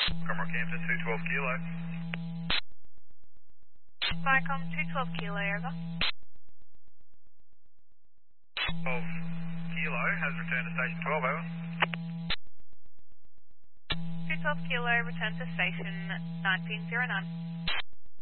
Comrock Hampton 212 Kilo. Vicom 212 Kilo, over. 12 Kilo has returned to station 12, over. 212 Kilo, return to station 1909.